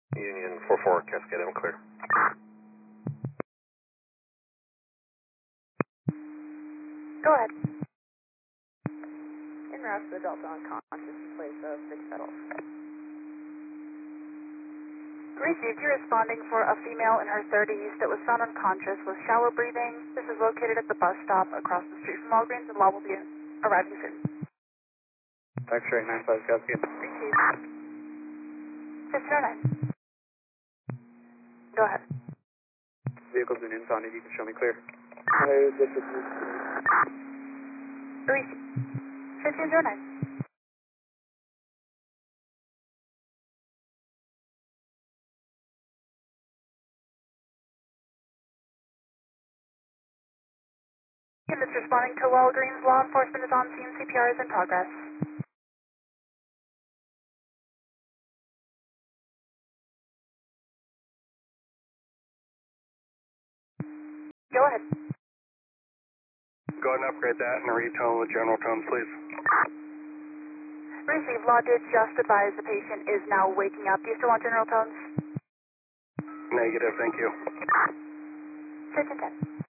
Union 4-4, Cascade, I'm clear. Go ahead. In route to the Delta unconscious in place of 6 pedals. Received, you're responding for a female in her 30s that was found unconscious with shallow breathing. This is located at the bus stop across the street from Walgreens, and law will be arriving soon. X-ray 95 Cascade. Received. 1509. Go ahead. Vehicles and impounded, you can show me clear. Received. 1509. Units responding to Walgreens. Law enforcement is on scene. CPR is in progress. Go ahead. Go ahead and upgrade that and retone with general tones, please. Received. Law did just advise the patient is now waking up. Do you still want general tones? Negative, thank you. 1510.